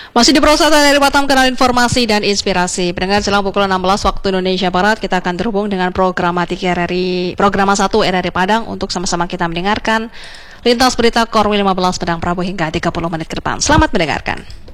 Masih di Prosata dari Batam, kenal informasi dan inspirasi. Pendengar, jelang pukul 16 waktu Indonesia Barat, kita akan terhubung dengan programatik RRI, Programa 1 RRI Padang untuk sama-sama kita mendengarkan lintas berita Korwil 15 Padang Prabu hingga 30 menit ke depan. Selamat mendengarkan.